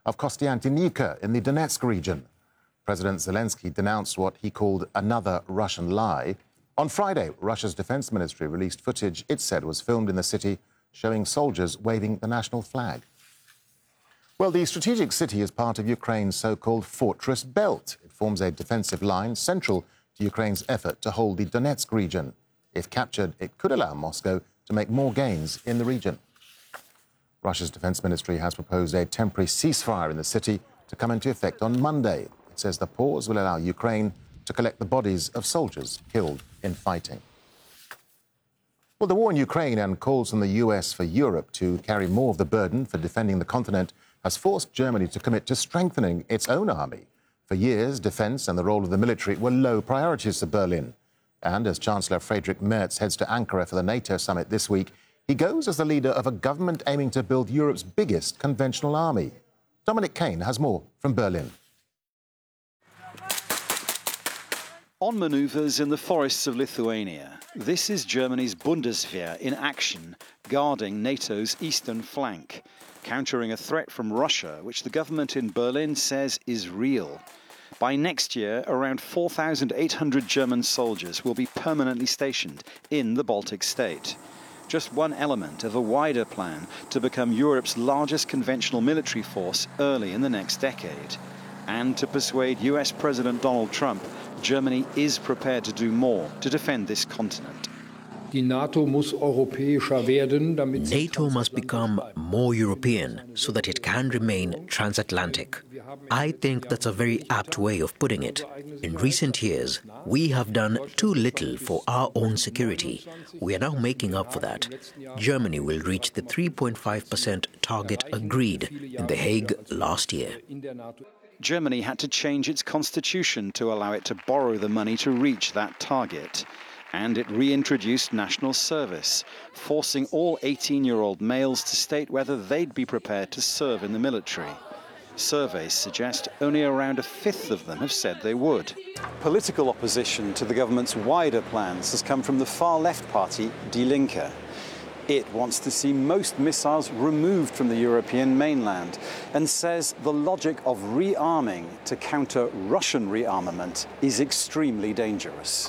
of Kostiantynivka in the Donetsk region. President Zelensky denounced what he called another Russian lie. On Friday, Russia's defense ministry released footage it said was filmed in the city showing soldiers waving the national flag. Well, the strategic city is part of Ukraine's so-called Fortress Belt. It forms a defensive line central to Ukraine's effort to hold the Donetsk region. If captured, it could allow Moscow to make more gains in the region. Russia's defense ministry has proposed a temporary ceasefire in the city to come into effect on Monday. It says the pause will allow Ukraine to collect the bodies of soldiers killed in fighting. Well, the war in Ukraine and calls from the US for Europe to carry more of the burden for defending the continent has forced Germany to commit to strengthening its own army. For years, defence and the role of the military were low priorities for Berlin. And as Chancellor Friedrich Merz heads to Ankara for the NATO summit this week, he goes as the leader of a government aiming to build Europe's biggest conventional army. Dominic Kane has more from Berlin. On manoeuvres in the forests of Lithuania, this is Germany's Bundeswehr in action, guarding NATO's eastern flank, countering a threat from Russia, which the government in Berlin says is real. By next year, around 4,800 German soldiers will be permanently stationed in the Baltic state. Just one element of a wider plan to become Europe's largest conventional military force early in the next decade. And to persuade US President Donald Trump, Germany is prepared to do more to defend this continent. NATO must become more European so that it can remain transatlantic. I think that's a very apt way of putting it. In recent years, we have done too little for our own security. We are now making up for that. Germany will reach the 3.5% target agreed in The Hague last year. Germany had to change its constitution to allow it to borrow the money to reach that target. And it reintroduced national service, forcing all 18-year-old males to state whether they'd be prepared to serve in the military. Surveys suggest only around a fifth of them have said they would. Political opposition to the government's wider plans has come from the far-left party, Die Linke. It wants to see most missiles removed from the European mainland and says the logic of rearming to counter Russian rearmament is extremely dangerous.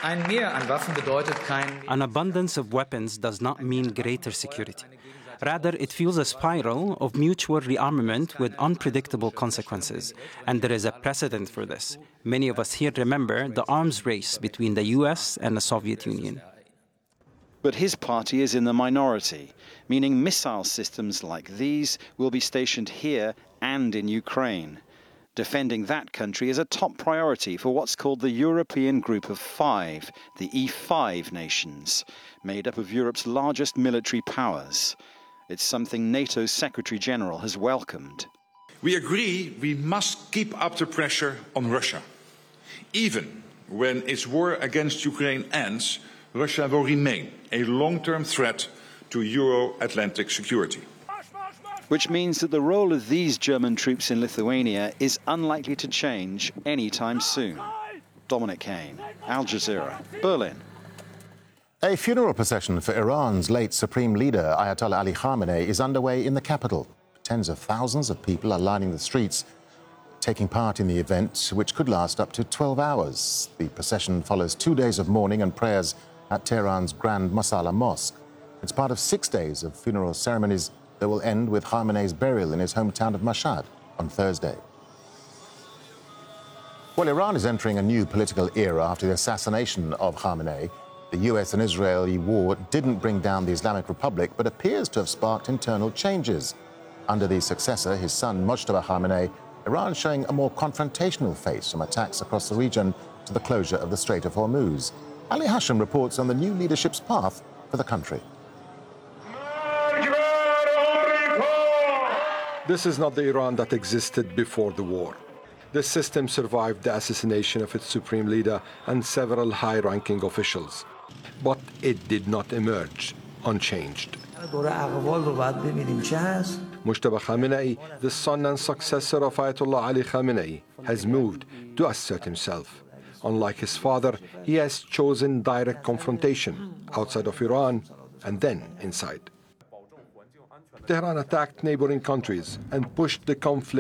An abundance of weapons does not mean greater security. Rather, it fuels a spiral of mutual rearmament with unpredictable consequences. And there is a precedent for this. Many of us here remember the arms race between the US and the Soviet Union. But his party is in the minority, meaning missile systems like these will be stationed here and in Ukraine. Defending that country is a top priority for what's called the European Group of Five, the E5 nations, made up of Europe's largest military powers. It's something NATO's Secretary General has welcomed. We agree we must keep up the pressure on Russia. Even when its war against Ukraine ends, Russia will remain a long-term threat to Euro-Atlantic security. Which means that the role of these German troops in Lithuania is unlikely to change anytime soon. Dominic Kane, Al Jazeera, Berlin. A funeral procession for Iran's late supreme leader, Ayatollah Ali Khamenei, is underway in the capital. Tens of thousands of people are lining the streets, taking part in the event, which could last up to 12 hours. The procession follows 2 days of mourning and prayers at Tehran's Grand Masala Mosque. It's part of 6 days of funeral ceremonies that will end with Khamenei's burial in his hometown of Mashhad on Thursday. Well, Iran is entering a new political era after the assassination of Khamenei. The US and Israeli war didn't bring down the Islamic Republic, but appears to have sparked internal changes. Under the successor, his son Mojtaba Khamenei, Iran is showing a more confrontational face from attacks across the region to the closure of the Strait of Hormuz. Ali Hashem reports on the new leadership's path for the country. This is not the Iran that existed before the war. The system survived the assassination of its supreme leader and several high-ranking officials. But it did not emerge unchanged. Mojtaba Khamenei, the son and successor of Ayatollah Ali Khamenei, has moved to assert himself. Unlike his father, he has chosen direct confrontation outside of Iran and then inside. Tehran attacked neighboring countries and pushed the conflict